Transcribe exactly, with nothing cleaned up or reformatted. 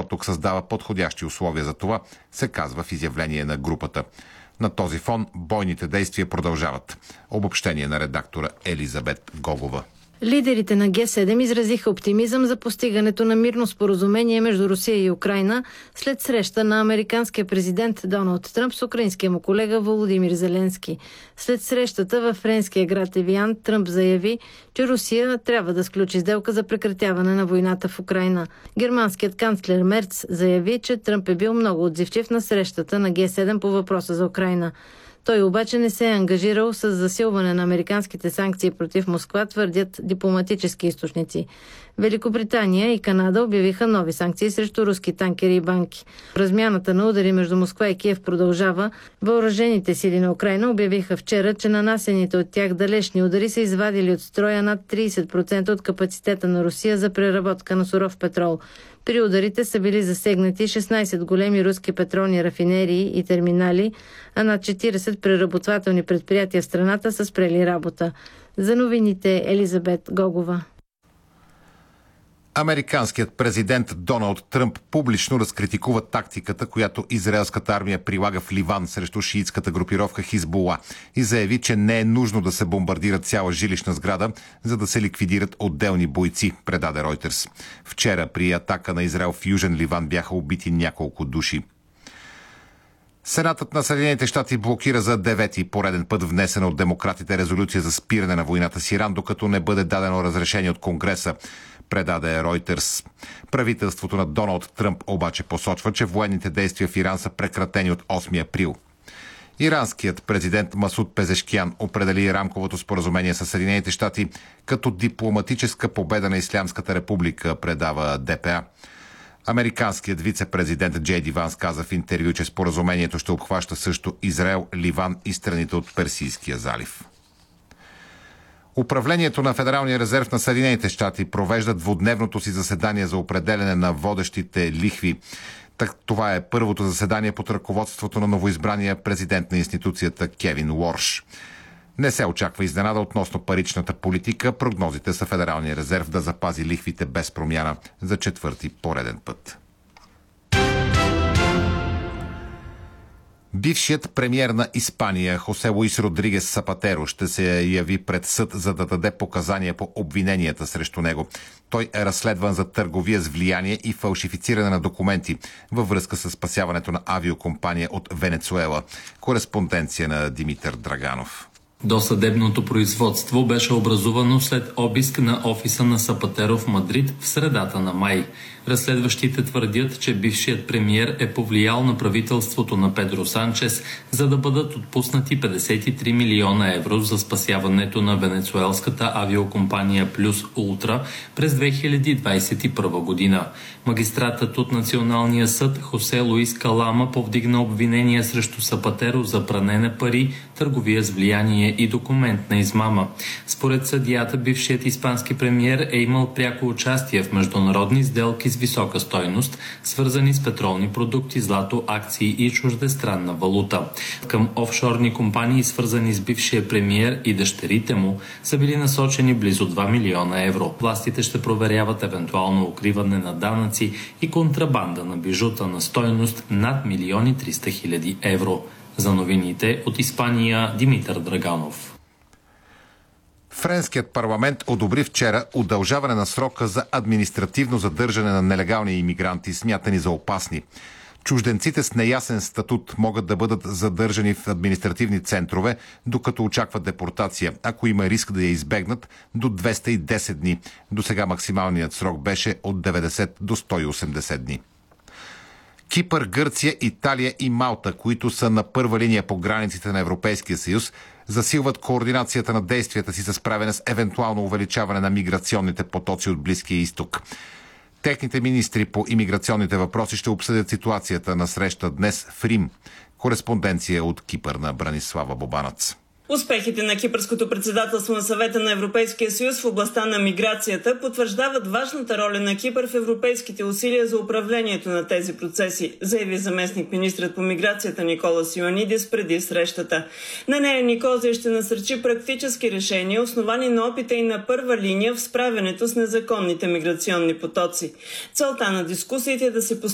проток създава подходящи условия за това, се казва в изявление на групата. На този фон бойните действия продължават. Обобщение на редактора Елизабет Гогова. Лидерите на Ге седем изразиха оптимизъм за постигането на мирно споразумение между Русия и Украйна след среща на американския президент Доналд Тръмп с украинския му колега Володимир Зеленски. След срещата във френския град Евиан, Тръмп заяви, че Русия трябва да сключи сделка за прекратяване на войната в Украйна. Германският канцлер Мерц заяви, че Тръмп е бил много отзивчив на срещата на Ге седем по въпроса за Украйна. Той обаче не се е ангажирал с засилване на американските санкции против Москва, твърдят дипломатически източници. Великобритания и Канада обявиха нови санкции срещу руски танкери и банки. Размяната на удари между Москва и Киев продължава. Въоръжените сили на Украйна обявиха вчера, че нанасените от тях далечни удари са извадили от строя над трийсет процента от капацитета на Русия за преработка на суров петрол. При ударите са били засегнати шестнайсет големи руски петролни рафинерии и терминали, а над четирийсет преработвателни предприятия в страната са спрели работа. За новините Елизабет Гогова. Американският президент Доналд Тръмп публично разкритикува тактиката, която израелската армия прилага в Ливан срещу шиитската групировка Хизбула и заяви, че не е нужно да се бомбардира цяла жилищна сграда, за да се ликвидират отделни бойци, предаде Ройтерс. Вчера при атака на Израел в Южен Ливан бяха убити няколко души. Сенатът на Съединените щати блокира за девети пореден път внесена от демократите резолюция за спиране на войната с Иран, докато не бъде дадено разрешение от Конгреса, предаде Ройтерс. Правителството на Доналд Тръмп обаче посочва, че военните действия в Иран са прекратени от осми април. Иранският президент Масуд Пезешкиян определи рамковото споразумение с Съединените щати като дипломатическа победа на Ислямската република, предава Д П А. Американският вице-президент Джей Ди Ванс каза в интервю, че споразумението ще обхваща също Израел, Ливан и страните от Персийския залив. Управлението на Федералния резерв на Съединените щати провежда двудневното си заседание за определене на водещите лихви. Так, това е първото заседание под ръководството на новоизбрания президент на институцията Кевин Уорш. Не се очаква изненада относно паричната политика. Прогнозите са Федералния резерв да запази лихвите без промяна за четвърти пореден път. Бившият премиер на Испания Хосе Луис Родригес Сапатеро ще се яви пред съд, за да даде показания по обвиненията срещу него. Той е разследван за търговия с влияние и фалшифициране на документи във връзка с спасяването на авиокомпания от Венецуела. Кореспонденция на Димитър Драганов. Досъдебното производство беше образувано след обиск на офиса на Сапатеро в Мадрид в средата на май. Разследващите твърдят, че бившият премиер е повлиял на правителството на Педро Санчес, за да бъдат отпуснати петдесет и три милиона евро за спасяването на венецуелската авиокомпания Плюс Ултра през две хиляди двадесет и първа година. Магистратът от Националния съд Хосе Луис Калама повдигна обвинения срещу Сапатеро за пране на пари, търговия с влияние и документна измама. Според съдията, бившият испански премиер е имал пряко участие в международни сделки с висока стойност, свързани с петролни продукти, злато, акции и чуждестранна валута. Към офшорни компании, свързани с бившия премиер и дъщерите му, са били насочени близо два милиона евро. Властите ще проверяват евентуално укриване на данъци и контрабанда на бижута на стойност над милион и триста хиляди евро. За новините от Испания, Димитър Драганов. Френският парламент одобри вчера удължаване на срока за административно задържане на нелегални имигранти, смятани за опасни. Чужденците с неясен статут могат да бъдат задържани в административни центрове, докато очакват депортация, ако има риск да я избегнат, до двеста и десет дни. Досега максималният срок беше от деветдесет до сто и осемдесет дни. Кипър, Гърция, Италия и Малта, които са на първа линия по границите на Европейския съюз, засилват координацията на действията си за справяне с евентуално увеличаване на миграционните потоци от Близкия изток. Техните министри по имиграционните въпроси ще обсъдят ситуацията на среща днес в Рим. Кореспонденция от Кипър на Бранислава Бобанац. Успехите на кипърското председателство на Съвета на Европейския съюз в областта на миграцията потвърждават важната роля на Кипър в европейските усилия за управлението на тези процеси, заяви заместник-министрът по миграцията Никола Сионидис преди срещата. На нея Никозия ще насърчи практически решения, основани на опита и на първа линия в справянето с незаконните миграционни потоци. Целта на дискусиите е да се